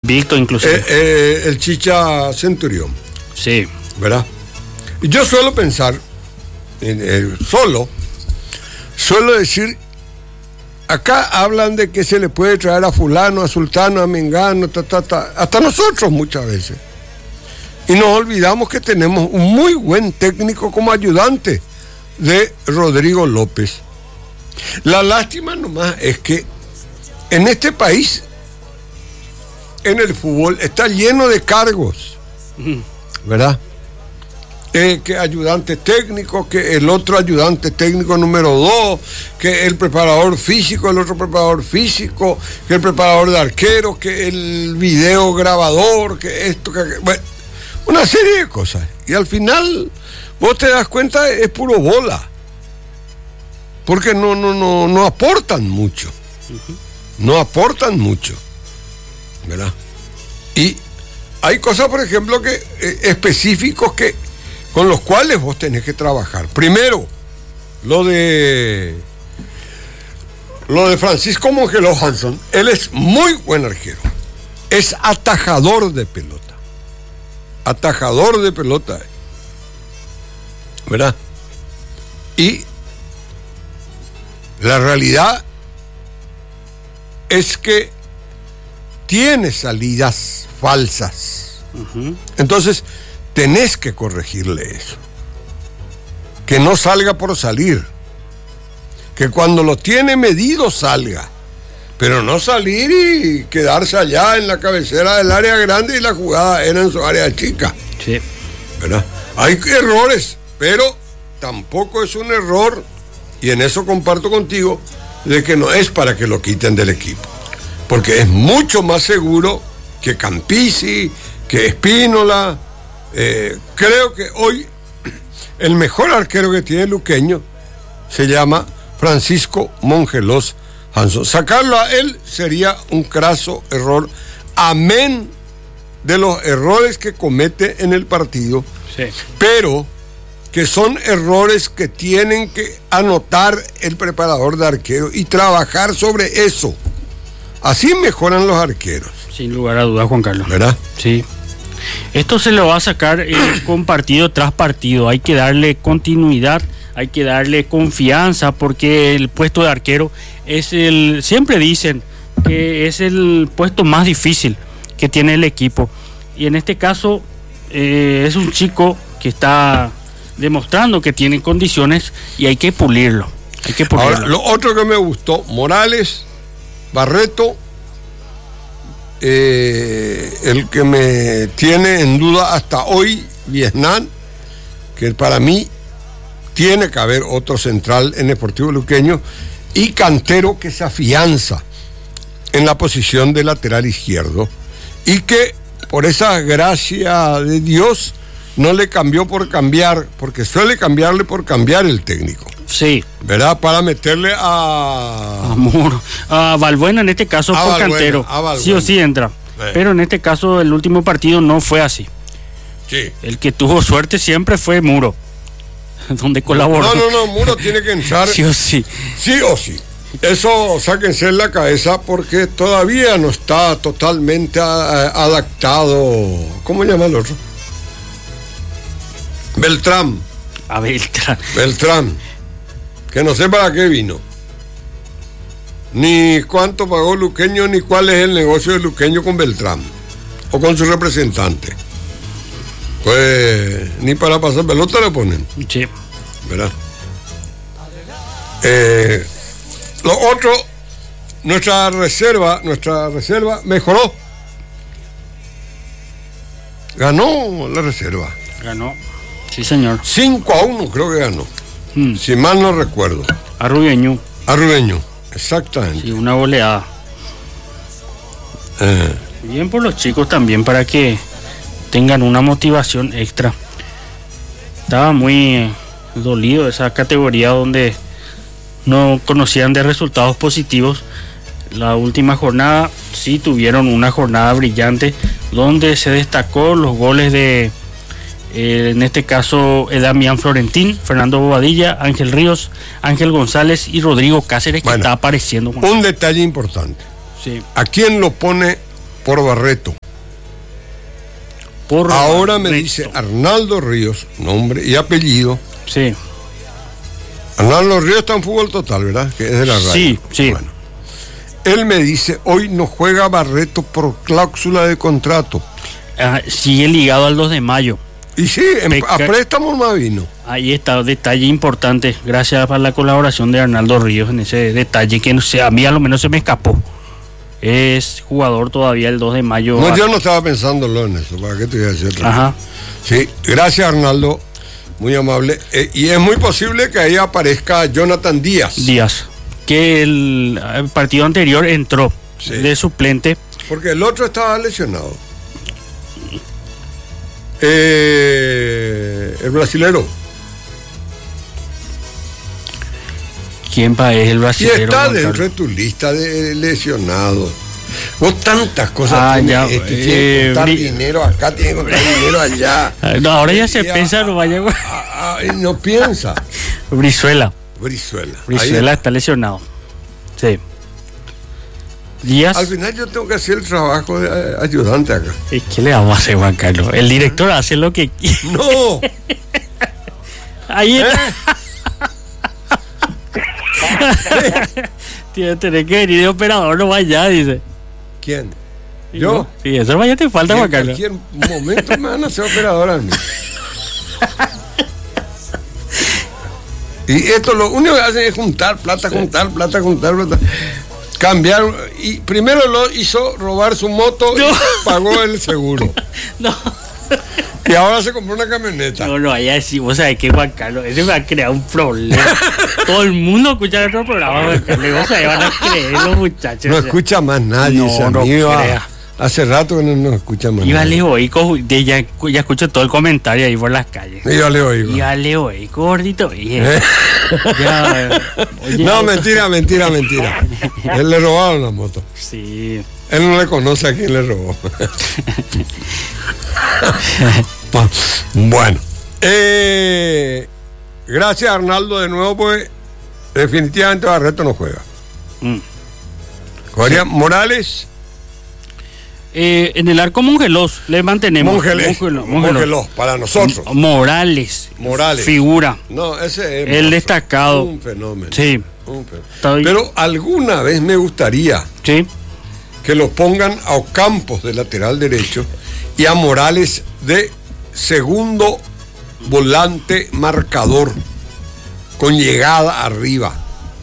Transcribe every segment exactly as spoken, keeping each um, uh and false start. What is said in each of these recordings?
Víctor inclusive. Eh, eh, el Chicha Centurión. Sí. ¿Verdad? Y yo suelo pensar, eh, eh, solo, suelo decir, acá hablan de que se le puede traer a fulano, a sultano, a mengano, ta, ta, ta, hasta nosotros muchas veces. Y nos olvidamos que tenemos un muy buen técnico como ayudante de Rodrigo López. La lástima nomás es que en este país, en el fútbol, está lleno de cargos, ¿verdad? Eh, que ayudante técnico, que el otro ayudante técnico número dos, que el preparador físico, el otro preparador físico, que el preparador de arquero, que el video grabador, que esto, que... Bueno, una serie de cosas. Y al final, vos te das cuenta, es puro bola. Porque no, no, no, no aportan mucho. Uh-huh. No aportan mucho. ¿Verdad? Y hay cosas, por ejemplo, que eh, específicos que con los cuales vos tenés que trabajar. Primero, lo de lo de Francisco Mongeló Hanson. Él es muy buen arquero. Es atajador de pelota. Atajador de pelota. ¿Verdad? Y la realidad es que tiene salidas falsas. Uh-huh. Entonces, tenés que corregirle eso. Que no salga por salir. Que cuando lo tiene medido salga. Pero no salir y quedarse allá en la cabecera del área grande y la jugada era en su área chica. Sí. ¿Verdad? Hay errores, pero tampoco es un error, y en eso comparto contigo, de que no es para que lo quiten del equipo. Porque es mucho más seguro que Campisi, que Espínola. Eh, creo que hoy el mejor arquero que tiene Luqueño se llama Francisco Mongelós Hanson. Sacarlo a él sería un craso error, amén de los errores que comete en el partido, sí. Pero que son errores que tienen que anotar el preparador de arquero y trabajar sobre eso. Así mejoran los arqueros. Sin lugar a dudas, Juan Carlos. ¿Verdad? Sí. Esto se lo va a sacar eh, con partido tras partido. Hay que darle continuidad, hay que darle confianza, porque el puesto de arquero es el, siempre dicen que es el puesto más difícil que tiene el equipo. Y en este caso eh, es un chico que está demostrando que tiene condiciones y hay que pulirlo. Hay que pulirlo. Ahora, lo otro que me gustó, Morales, Barreto, eh, el que me tiene en duda hasta hoy, Vietnam, que para mí tiene que haber otro central en Deportivo Luqueño, y Cantero, que se afianza en la posición de lateral izquierdo y que por esa gracia de Dios no le cambió por cambiar, porque suele cambiarle por cambiar el técnico. Sí. ¿Verdad? Para meterle a... A Muro. A Valbuena en este caso a por Valbuena, Cantero. a Valbuena. Sí o sí entra. Sí. Pero en este caso el último partido no fue así. Sí. El que tuvo suerte siempre fue Muro, donde colaboró. No, no, no, Muro tiene que entrar. Sí o sí. Sí o sí. Eso sáquense en la cabeza, porque todavía no está totalmente a, a, adaptado. ¿Cómo llama el otro? Beltrán. A Beltrán. Beltrán. Que no sé para qué vino. Ni cuánto pagó Luqueño, ni cuál es el negocio de Luqueño con Beltrán. O con su representante. Pues ni para pasar pelota le ponen. Sí. ¿Verdad? Eh, lo otro, nuestra reserva, nuestra reserva mejoró. Ganó la reserva. Ganó. Sí, señor. cinco a uno creo que ganó. Hmm. Si mal no recuerdo. A Rubeño. A Rubeño, exactamente. Sí, una goleada. Eh. Bien por los chicos también, para que tengan una motivación extra. Estaba muy eh, dolido esa categoría donde no conocían de resultados positivos. La última jornada sí tuvieron una jornada brillante donde se destacó los goles de eh, en este caso eh, Damián Florentín, Fernando Bobadilla, Ángel Ríos, Ángel González y Rodrigo Cáceres, que bueno, está apareciendo. Un detalle importante. Sí. ¿A quién lo pone por Barreto? por Ahora me Barreto. dice Arnaldo Ríos, nombre y apellido. Sí. Arnaldo Ríos está en Fútbol Total, ¿verdad? Que es de la radio. Sí, sí. Bueno. Él me dice, hoy no juega Barreto por cláusula de contrato. Ah, sigue ligado al dos de mayo. Y sí, en, Peca- a préstamo más vino. Ahí está, detalle importante. Gracias a la colaboración de Arnaldo Ríos en ese detalle que no sé, a mí a lo menos se me escapó. Es jugador todavía el dos de mayo. No, yo no estaba pensándolo en eso. ¿Para qué te voy a decir otra cosa? Ajá. Sí, gracias Arnaldo, muy amable. Eh, y es muy posible que ahí aparezca Jonathan Díaz. Díaz. Que el, el partido anterior entró Sí. de suplente. Porque el otro estaba lesionado. Eh, el brasilero. ¿Quién pa es el Y brasileño? está dentro de tu lista de lesionados. Vos tantas cosas Ah, tienes, ya, este, tienes eh, que contar bri- dinero acá, tienes que contar dinero allá. No, ahora ya se Y a- piensa, no vaya. a- a- a- y no piensa. Brizuela. Brizuela. Brizuela Ahí- está lesionado. Sí. Díaz. Al final yo tengo que hacer el trabajo de eh, ayudante acá. ¿Y ¿Qué le vamos a hacer, Juan Carlos? El director hace lo que quiere. No. Ahí ¿Eh? está. Tiene tener que venir de operador, no vaya, dice. ¿Quién? Y ¿Yo? no, Sí, eso vaya te falta, Y Juan en Carlos. cualquier momento me van a hacer operador a mí. Y esto lo único que hacen es juntar plata, juntar plata, juntar plata. Cambiar. Y primero lo hizo robar su moto No. y pagó el seguro. No, Y ahora se compró una camioneta. no, no, vaya a decir, vos sabés que Juan Carlos, ese me va a crear un problema. Todo el mundo escucha nuestro programa, Juan Carlos, y vos sabés, van a creer los muchachos. No o sea, escucha más nadie. No, ese no amigo, ah, crea. hace rato que no nos escucha más Iba nadie. Leo Oico, de- ya, ya escucho todo el comentario ahí por las calles. Y yo le oigo. Iba Leo Oico, gordito, oye. Ya, oye, No, mentira, mentira, mentira. Él le robaron la moto. Sí. Él no le conoce a quién le robó. Bueno, eh, gracias Arnaldo de nuevo, pues definitivamente Barreto no juega. Mm. Jugaría Morales, Eh, en el arco Mongelos le mantenemos. Mongelés, Mongelos, Mongelos, para nosotros. Morales. Morales. Figura. No, ese es El monstruo. destacado. Un fenómeno. Sí. Un fenómeno. Estoy- Pero alguna vez me gustaría Sí. que lo pongan a Ocampos de lateral derecho y a Morales de segundo volante marcador con llegada arriba.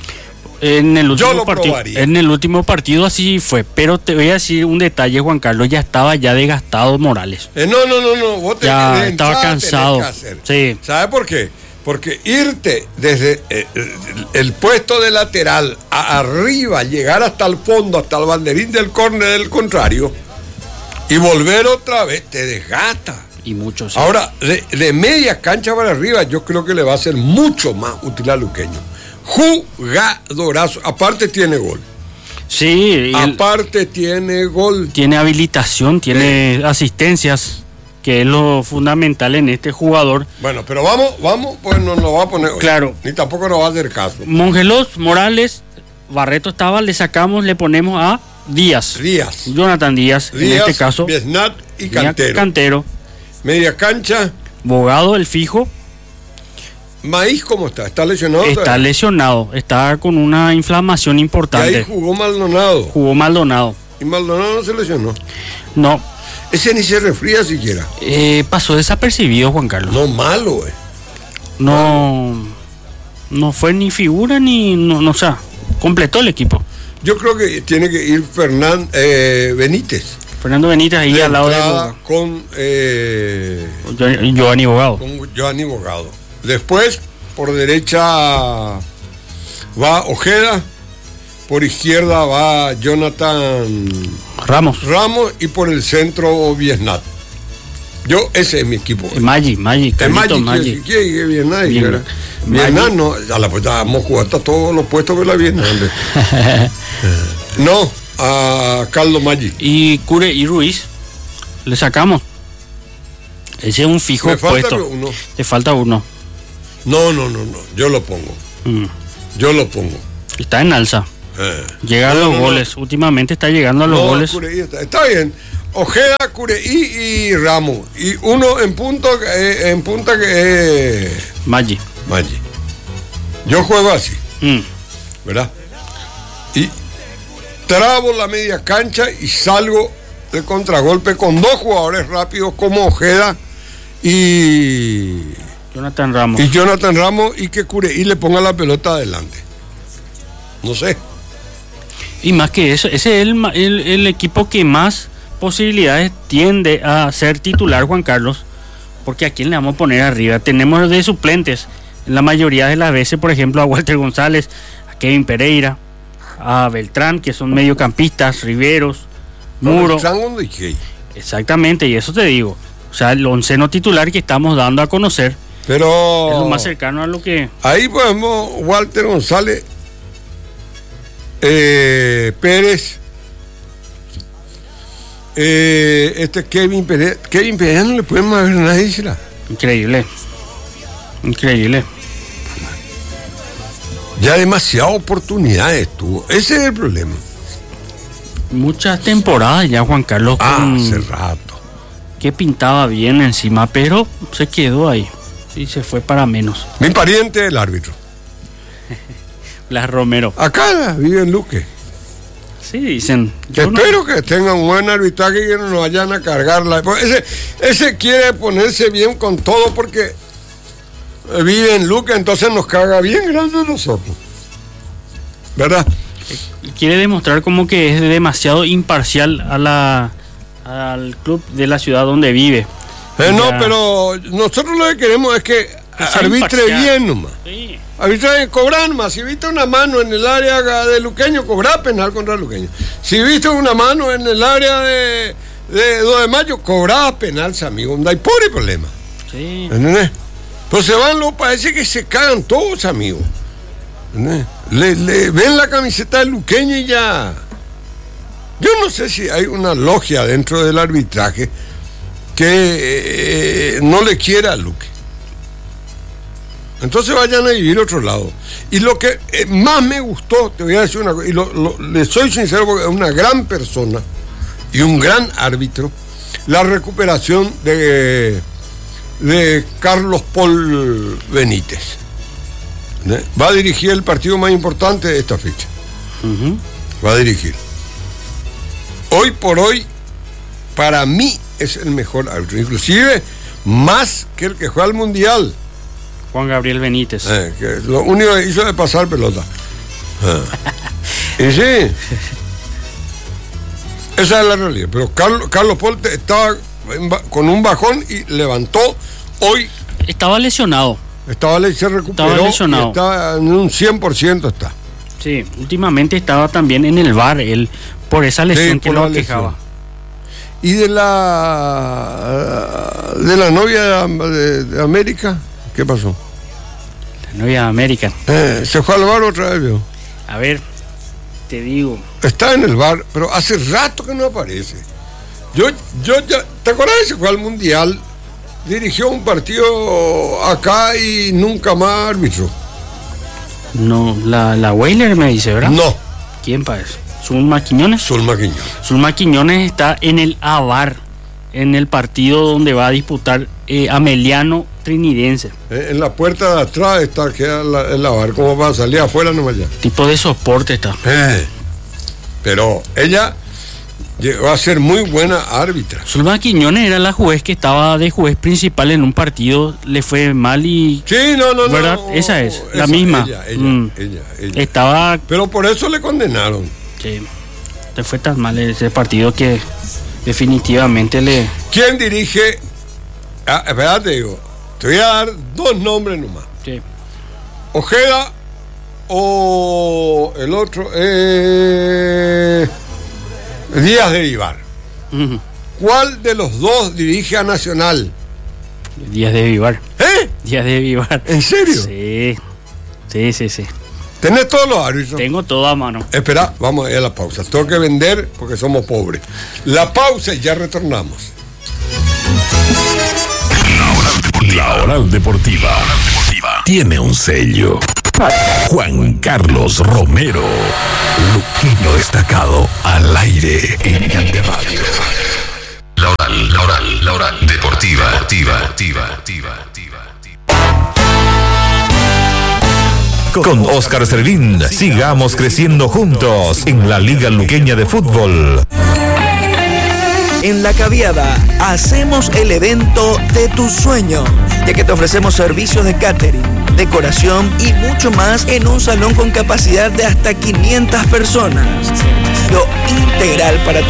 En el último Yo lo partido. probaría. En el último partido así fue. Pero te voy a decir un detalle, Juan Carlos. Ya estaba ya desgastado Morales. Eh, no, no, no, no. Vos tenés- Ya de estaba entrada tenés cansado. que hacer. Sí. ¿Sabe por qué? Porque irte desde eh, el, el puesto de lateral a arriba, llegar hasta el fondo, hasta el banderín del córner del contrario, y volver otra vez, te desgasta. Y muchos. Sí. Ahora, de, de media cancha para arriba, yo creo que le va a ser mucho más útil a Luqueño. Jugadorazo. Aparte tiene gol. Sí. y él Aparte tiene gol. tiene habilitación, tiene asistencias, que es lo fundamental en este jugador. Bueno, pero vamos, vamos, pues no nos va a poner hoy. Claro. Ni tampoco nos va a hacer caso. Mongelos, Morales, Barreto estaba, le sacamos, le ponemos a Díaz. Díaz. Jonathan Díaz, en Díaz, este caso. Biesnat y Díaz, Cantero. Cantero. Media cancha. Bogado, el fijo, Maíz, ¿cómo está? ¿Está lesionado? está todavía? lesionado, está con una inflamación Y ahí importante. jugó Maldonado. Jugó Maldonado. Y Maldonado no se lesionó. No, Ese ni se resfría siquiera. eh, pasó desapercibido, Juan Carlos. No malo, eh. No, no fue ni figura ni, no, no, o sea, completó el equipo. Yo creo que tiene que ir Fernán eh, Benítez. Fernando Benítez ahí de al lado de entrada Bogado. con, eh, Yo- Giovanni Bogado. con Giovanni Bogado. Después, por derecha va Ojeda, por izquierda va Jonathan Ramos. Ramos y por el centro Biesnat. Yo, ese es mi equipo. Maggi, Maggi, Es Carlito Maggi, Maggi. ¿qué- qué Biesnat? Bien. ¿Verdad? Maggi. Biesnat no, a la puerta vamos a jugar hasta todos los puestos de la Biesnat. hombre. No, a Carlos Maggi. Y Cure y Ruiz, le sacamos. Ese es un fijo Me falta puesto. uno. Le falta uno. No, no, no, no, yo lo pongo. Mm. Yo lo pongo. Está en alza. Eh. Llega a No, los no, no. goles. Últimamente está llegando a los No, goles. Cureí está, está bien. Ojeda, Cureí y Ramos. Y uno en punto, eh, en punta que eh, Maggi. Maggi. Yo juego así, Mm. ¿verdad? Y trabo la media cancha y salgo de contragolpe con dos jugadores rápidos como Ojeda y Jonathan Ramos. Y Jonathan Ramos y que Cureí le ponga la pelota adelante. No sé. Y más que eso, ese es el, ma- el, el equipo que más posibilidades tiende a ser titular, Juan Carlos, porque a quién le vamos a poner arriba. Tenemos de suplentes en la mayoría de las veces, por ejemplo, a Walter González, a Kevin Pereira, a Beltrán, que son mediocampistas, Riveros, Muro. Exactamente, y eso te digo. O sea, el onceno titular que estamos dando a conocer Pero es lo más cercano a lo que... ahí podemos, Walter González, eh, Pérez, eh, este Kevin Pérez, Kevin Pérez no le podemos ver nadie, ¿será? Increíble. Increíble. Ya demasiadas oportunidades tuvo. Ese es el problema. Muchas temporadas ya, Juan Carlos, Ah, con- hace rato. que pintaba bien encima, pero se quedó ahí y se fue para menos. Mi pariente, el árbitro. Las Romero. Acá vive en Luque. Sí, dicen. yo no- Espero que tengan un buen arbitraje y que no nos vayan a cargarla. Ese, ese quiere ponerse bien con todo porque vive en Luque, entonces nos caga bien grande a nosotros. ¿Verdad? quiere demostrar como que es demasiado imparcial a la al club de la ciudad donde vive. Eh, no, Ya- pero nosotros lo que queremos es que, Que sea arbitre imparcial. bien nomás. Sí. Arbitre, cobrar nomás. Si viste una mano en el área de Luqueño, cobrar penal contra Luqueño. Si viste una mano en el área de, de dos de mayo, cobrar penal, amigo. No hay pobre problema. Sí. ¿Entendés? Pues se van, lo parece que se cagan todos, amigos. ¿Entendés? Le, le ven la camiseta de Luqueño y ya. Yo no sé si hay una logia dentro del arbitraje que eh, no le quiera a Luque. Entonces vayan a vivir a otro lado. Y lo que eh, más me gustó, te voy a decir una cosa, y lo, lo- le soy sincero porque es una gran persona y un gran árbitro, la recuperación de, de Carlos Paul Benítez. ¿Eh? Va a dirigir el partido más importante de esta fecha. Ujú. Va a dirigir. Hoy por hoy, para mí es el mejor árbitro, inclusive más que el que juega al Mundial. Juan Gabriel Benítez. Eh, que lo único que hizo es pasar pelota. Ah. Y sí. Esa es la realidad. Pero Carlos, Carlos Paul te- estaba en ba- con un bajón y levantó. Hoy Estaba lesionado. estaba le- se recuperó. Estaba lesionado. Y está en un cien por ciento está. Sí, últimamente estaba también en el V A R él por esa lesión Sí, que por lo la lesión. aquejaba. Y de la de la novia de, de- de América, ¿qué pasó? La novia de América. Eh, se fue al bar otra vez, vio. A ver, te digo. Está en el bar, pero hace rato que no aparece. Yo, yo ya, ¿te acuerdas que se fue al Mundial? Dirigió un partido acá y nunca más árbitro. No, la, la Weyler me dice, ¿verdad? No, ¿Quién parece? Zulma Quiñones. Zulma Quiñones. Zulma Quiñones está en el A V A R, en el partido donde va a disputar eh, Ameliano Trinidense. Eh, en la puerta de atrás está queda la, el bar, ¿cómo va a salir afuera nomás ya? Tipo de soporte está. Eh, pero ella llegó a ser muy buena árbitra. Zulma Quiñones era la juez que estaba de juez principal en un partido, le fue mal y Sí, no, no, no. ¿verdad? Esa es, la esa, misma. Ella, ella, Mm. ella, ella. estaba, Pero por eso le condenaron. sí, le fue tan mal ese partido que definitivamente le... ¿Quién dirige? Ah, espérate, digo. Te voy a dar dos nombres nomás. Sí. Ojeda o el otro, eh, Díaz de Vivar. Ujú. ¿Cuál de los dos dirige a Nacional? Díaz de Vivar. ¿Eh? Díaz de Vivar. ¿En serio? Sí, sí, sí, sí. ¿Tenés todos los árbitros? Tengo todo a mano. Espera, vamos a ir a la pausa. Tengo que vender porque somos pobres. La pausa y ya retornamos. La Oral Deportiva tiene un sello. Juan Carlos Romero, luqueño destacado al aire en Cante Radio. oral, la oral deportiva, deportiva, deportiva, deportiva, deportiva. Con Oscar Servín, sigamos creciendo juntos en la Liga Luqueña de Fútbol. En La Caviada hacemos el evento de tus sueños, ya que te ofrecemos servicios de catering, decoración y mucho más en un salón con capacidad de hasta quinientas personas. Servicio integral para tu